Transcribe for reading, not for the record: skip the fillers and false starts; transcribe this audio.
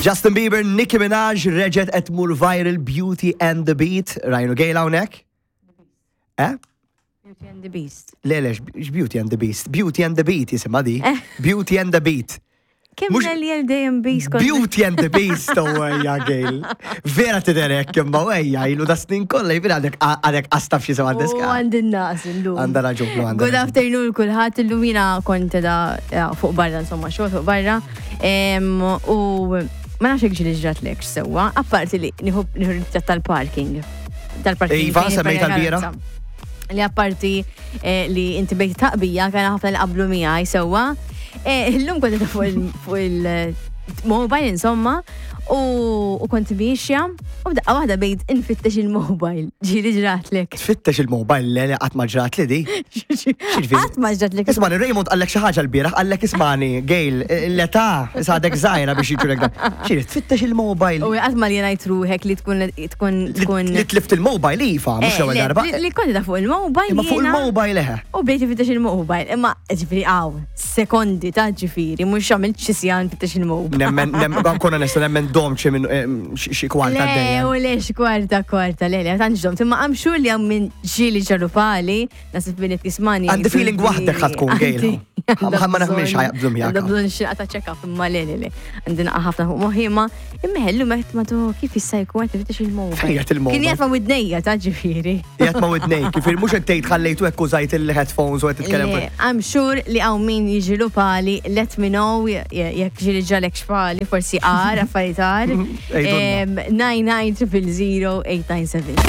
Justin Bieber, Nicki Minaj, reġet qed tmur viral Beauty and the Beat. Rajnu gejla hawnhekk? Beauty and the Beast. Le, Beauty and the Beast. Beauty and the Beat jisimha di. Beauty and the Beat. Kemm li dejjem Beast kont. Beauty and the Beast, ejja gejl. Vera tiderek, imma ejja, ilu da snin kollha jibir għadek għastaf xi sema diska. Għandin nas illum. Għandha raġun, għandha. Good afternoon kulħadd, illum jiena kont da fuq barra insomma xogħol fuq barra. U ma nafx hekk ġili ġratlek x'sewwa, apparti li nieħu tal-parking. Tal-parking. Iva, semmejt tal-bira? Li apparti li inti bejt taqbija kien ħafna li qablu miegħi sewwa. Illum kont fuq il-mobile insomma u kont biexja u bdaqqa waħda bejt infittex il-mobile. Ġiri ġratlek. Tfittex il-mobile li qatt ma ġrat li di? Qatt ma ġratlek. Ismani, Raymond qallek xi ħaġa l-bieraħ, qallek ismani, Gail, l-età sadek żgħira biex jiġu dan. Ġiri, tfittex il-mobile. U qatt ma li ngħid ruħek li tkun Li tlift il-mobile ifa, mhux l-ewwel darba. Li kont da fuq il-mobile. Imma fuq il-mobile eħe. U bdejt ifittex il-mobile, imma ġifieri sekondi ta' ġifieri mhux għamilt xi sjan fittex il-mobile. Nemmen konna nista' nemmen domċi minn xi kwarta d-dejja. Le, u lex kwarta, le, tanġ domt, imma I'm sure li għam minn ġili ġarupali, nasib binet jismani. Għandi feeling waħdek ħatkun Gail. Ma nafmilx ħajabżum jgħak. Għanda bżon xilqa ta' check-up, imma le. Għandina ħafna moħima, imma ħellu ma tu kif jissa jkun għet nifittex il-mobile. Fejjat il-mobile. Kien jgħat ma widnejja ta' ġifiri. Jgħat ma widnejja, kifir mux għettejt ħallejtu ekku zajt il-headphones u għet t-tkellem. I'm sure li għaw min jiġilu pali, let me know, jek ġili ġalek xpali, forsi affaritar. 99 000 897.